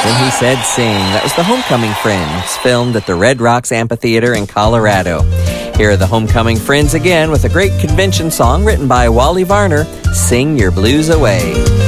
When he said sing, that was the Homecoming Friends, filmed at the Red Rocks Amphitheater in Colorado. Here are the Homecoming Friends again with a great convention song written by Wally Varner, Sing Your Blues Away.